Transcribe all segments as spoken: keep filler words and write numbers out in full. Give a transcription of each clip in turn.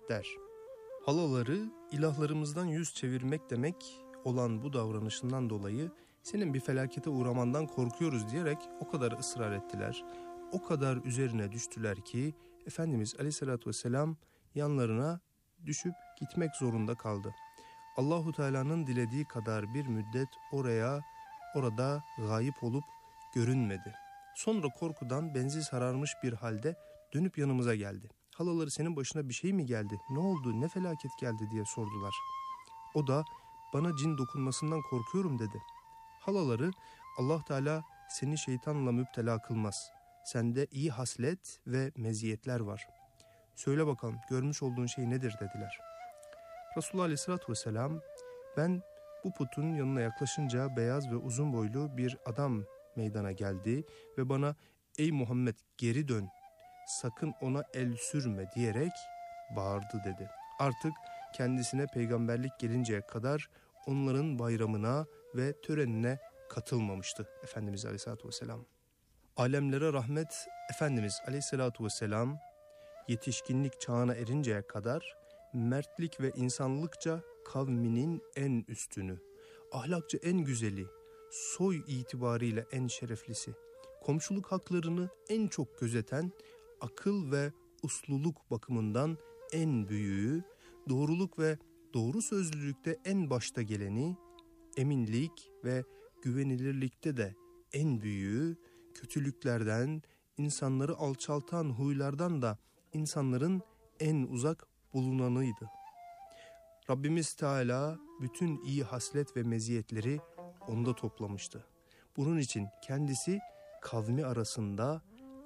der. Halaları ilahlarımızdan yüz çevirmek demek olan bu davranışından dolayı senin bir felakete uğramandan korkuyoruz diyerek o kadar ısrar ettiler. O kadar üzerine düştüler ki Efendimiz Aleyhisselatü Vesselam yanlarına düşüp gitmek zorunda kaldı. Allahu Teala'nın dilediği kadar bir müddet oraya orada gayip olup görünmedi. Sonra korkudan benzi sararmış bir halde dönüp yanımıza geldi. Halaları senin başına bir şey mi geldi? Ne oldu? Ne felaket geldi diye sordular. O da bana cin dokunmasından korkuyorum dedi. Halaları Allah Teala seni şeytanla müptela kılmaz. Sende iyi haslet ve meziyetler var. Söyle bakalım görmüş olduğun şey nedir dediler. Resulullah Aleyhisselatü Vesselam ben bu putun yanına yaklaşınca beyaz ve uzun boylu bir adam meydana geldi ve bana ey Muhammed geri dön sakın ona el sürme diyerek bağırdı dedi. Artık kendisine peygamberlik gelinceye kadar onların bayramına ve törenine katılmamıştı Efendimiz Aleyhisselatü Vesselam. Alemlere rahmet Efendimiz Aleyhisselatü Vesselam yetişkinlik çağına erinceye kadar mertlik ve insanlıkça kavminin en üstünü, ahlakça en güzeli, soy itibariyle en şereflisi, komşuluk haklarını en çok gözeten, akıl ve usluluk bakımından en büyüğü, doğruluk ve doğru sözlülükte en başta geleni, eminlik ve güvenilirlikte de en büyüğü, kötülüklerden, insanları alçaltan huylardan da insanların en uzak bulunanıydı. Rabbimiz Teala bütün iyi haslet ve meziyetleri onda toplamıştı. Bunun için kendisi kavmi arasında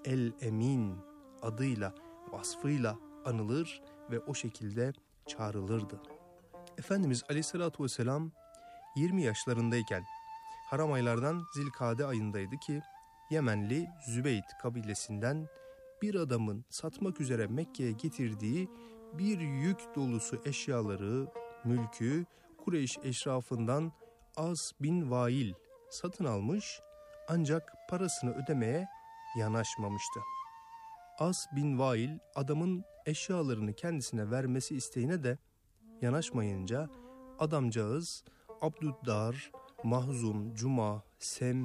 El-Emin adıyla, vasfıyla anılır ve o şekilde çağrılırdı. Efendimiz Aleyhisselatü Vesselam yirmi yaşlarındayken haram aylardan Zilkade ayındaydı ki Yemenli Zübeyt kabilesinden bir adamın satmak üzere Mekke'ye getirdiği bir yük dolusu eşyaları, mülkü Kureyş eşrafından As bin Vail satın almış ancak parasını ödemeye yanaşmamıştı. As bin Vail adamın eşyalarını kendisine vermesi isteğine de yanaşmayınca adamcağız Abdüddar, Mahzum, Cuma, Sem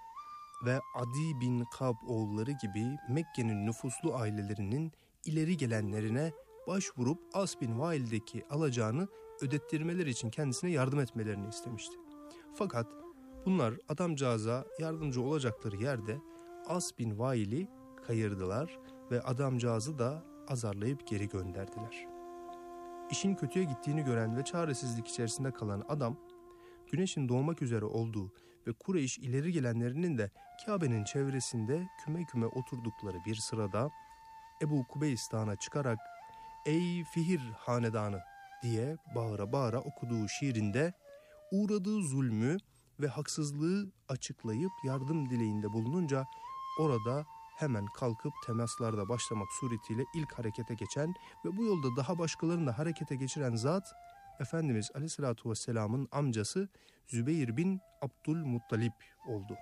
ve Adi bin Kab oğulları gibi Mekke'nin nüfuslu ailelerinin ileri gelenlerine başvurup As bin Vail'deki alacağını ödettirmeleri için kendisine yardım etmelerini istemişti. Fakat bunlar adamcağıza yardımcı olacakları yerde As bin Vail'i kayırdılar ve adamcağızı da azarlayıp geri gönderdiler. İşin kötüye gittiğini gören ve çaresizlik içerisinde kalan adam, güneşin doğmak üzere olduğu ve Kureyş ileri gelenlerinin de Kabe'nin çevresinde küme küme oturdukları bir sırada Ebu Kubeys Dağı'na çıkarak "Ey Fihir hanedanı" diye bağıra bağıra okuduğu şiirinde uğradığı zulmü ve haksızlığı açıklayıp yardım dileğinde bulununca orada hemen kalkıp temaslarda başlamak suretiyle ilk harekete geçen ve bu yolda daha başkalarını da harekete geçiren zat Efendimiz Aleyhisselatü Vesselam'ın amcası Zübeyir bin Abdülmuttalip oldu.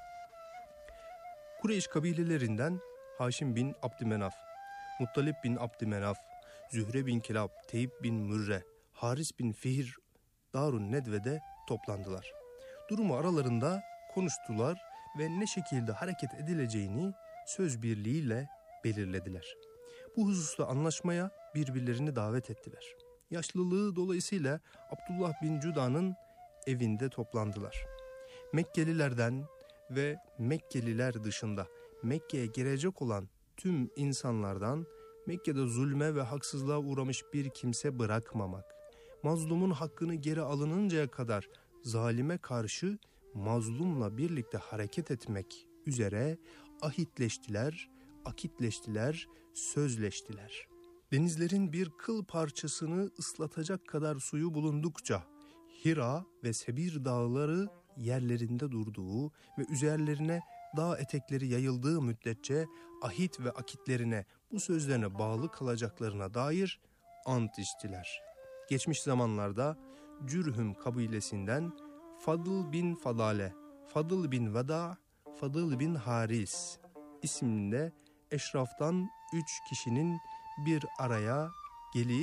Kureyş kabilelerinden Haşim bin Abdümenaf, Muttalip bin Abdümenaf, Zühre bin Kilab, Teyip bin Mürre, Haris bin Fihir Darun Nedve'de toplandılar. Durumu aralarında konuştular ve ne şekilde hareket edileceğini söz birliğiyle belirlediler. Bu hususta anlaşmaya birbirlerini davet ettiler. Yaşlılığı dolayısıyla Abdullah bin Cuda'nın evinde toplandılar. Mekkelilerden ve Mekkeliler dışında Mekke'ye gelecek olan tüm insanlardan Mekke'de zulme ve haksızlığa uğramış bir kimse bırakmamak, mazlumun hakkını geri alınıncaya kadar zalime karşı mazlumla birlikte hareket etmek üzere ahitleştiler, akitleştiler, sözleştiler. Denizlerin bir kıl parçasını ıslatacak kadar suyu bulundukça Hira ve Sebir dağları yerlerinde durduğu ve üzerlerine dağ etekleri yayıldığı müddetçe ahit ve akitlerine, bu sözlerine bağlı kalacaklarına dair ant içtiler. Geçmiş zamanlarda Cürhüm kabilesinden Fadıl bin Fadale, Fadıl bin Veda, Fadıl bin Haris isimli eşraftan üç kişinin bir araya gelip